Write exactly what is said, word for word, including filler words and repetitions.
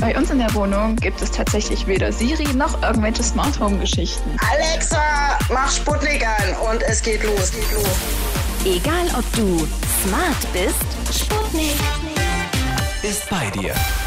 Bei uns in der Wohnung gibt es tatsächlich weder Siri noch irgendwelche Smart Home Geschichten. Alexa, mach Sputnik an und es geht los, geht los. Egal ob du smart bist, Sputnik ist bei dir.